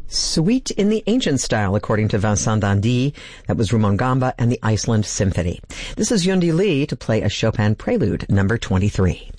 Suite in the Ancient Style, according to Vincent Dandy. That was Rumongamba and the Iceland Symphony. This is Yundi Lee to play a Chopin Prelude, number 23.